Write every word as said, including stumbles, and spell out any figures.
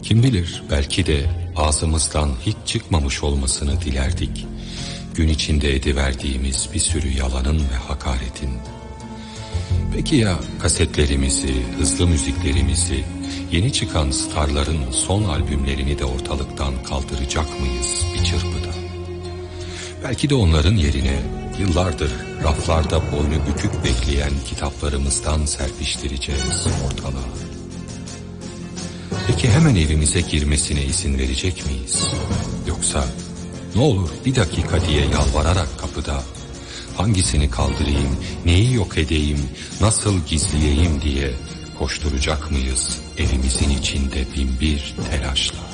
Kim bilir, belki de ağzımızdan hiç çıkmamış olmasını dilerdik. Gün içinde ediverdiğimiz bir sürü yalanın ve hakaretin. Peki ya kasetlerimizi, hızlı müziklerimizi, yeni çıkan starların son albümlerini de ortalıktan kaldıracak mıyız bir çırpıda? Belki de onların yerine yıllardır raflarda boynu bükük bekleyen kitaplarımızdan serpiştireceğiz ortalığa. Peki hemen evimize girmesine izin verecek miyiz? Yoksa ne olur bir dakika diye yalvararak kapıda hangisini kaldırayım, neyi yok edeyim, nasıl gizleyeyim diye koşturacak mıyız evimizin içinde bin bir telaşla?